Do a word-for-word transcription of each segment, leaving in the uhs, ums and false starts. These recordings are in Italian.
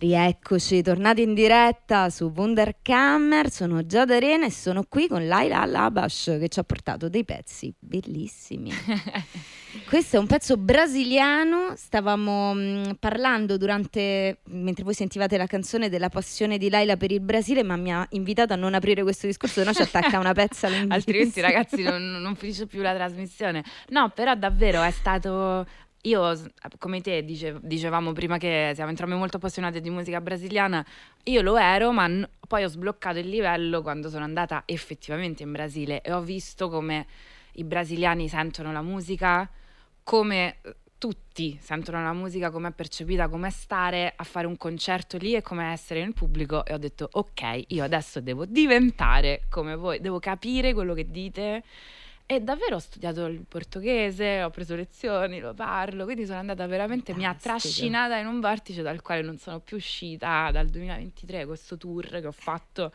Rieccoci, tornati in diretta su Wunderkammer, sono Giada Arena e sono qui con Laila Al-Abash che ci ha portato dei pezzi bellissimi. Questo è un pezzo brasiliano, stavamo mh, parlando durante, mentre voi sentivate la canzone, della passione di Laila per il Brasile, ma mi ha invitato a non aprire questo discorso, se no ci attacca una pezza lunghissima. Altrimenti ragazzi non, non finisce più la trasmissione. No, però davvero è stato... Io, come te, dice, dicevamo prima che siamo entrambi molto appassionati di musica brasiliana, io lo ero, ma n- poi ho sbloccato il livello quando sono andata effettivamente in Brasile e ho visto come i brasiliani sentono la musica, come tutti sentono la musica, come è percepita, come stare a fare un concerto lì e come essere nel pubblico, e ho detto ok, io adesso devo diventare come voi, devo capire quello che dite. E davvero ho studiato il portoghese, ho preso lezioni, lo parlo, quindi sono andata veramente, mi ha trascinata in un vortice dal quale non sono più uscita dal duemilaventitré, questo tour che ho fatto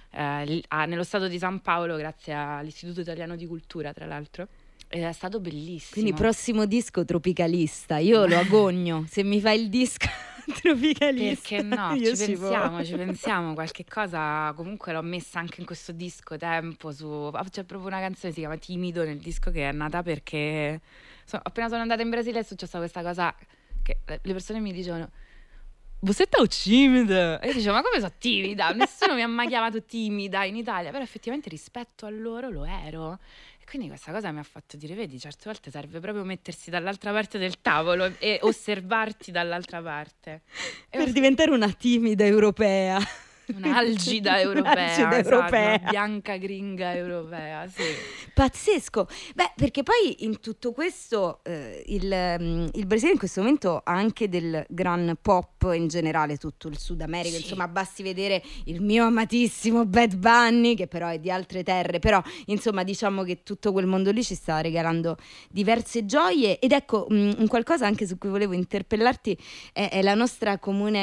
eh, a, nello stato di San Paolo grazie all'Istituto Italiano di Cultura, tra l'altro. Ed è stato bellissimo. Quindi prossimo disco tropicalista, io lo agogno, se mi fai il disco tropicalista. Perché no, io ci ci pensiamo, vado. ci pensiamo, qualche cosa comunque l'ho messa anche in questo disco Tempo, su... c'è proprio una canzone che si chiama Timido nel disco che è nata perché so, appena sono andata in Brasile è successa questa cosa che le persone mi dicevano "Você tá timida?" E io dicevo "Ma come sono timida? Nessuno mi ha mai chiamato timida in Italia", però effettivamente rispetto a loro lo ero. Quindi questa cosa mi ha fatto dire, vedi, certe volte serve proprio mettersi dall'altra parte del tavolo e osservarti dall'altra parte. E Per ho- diventare una timida europea. Un'algida europea, Un'algida esatto, europea. una bianca gringa europea, sì. Pazzesco. Beh, perché poi in tutto questo eh, il, mm, il Brasile in questo momento ha anche del gran pop in generale, tutto il Sud America, Sì. insomma basti vedere il mio amatissimo Bad Bunny, che però è di altre terre, però insomma diciamo che tutto quel mondo lì ci sta regalando diverse gioie. Ed ecco, mh, un qualcosa anche su cui volevo interpellarti è, è la nostra comune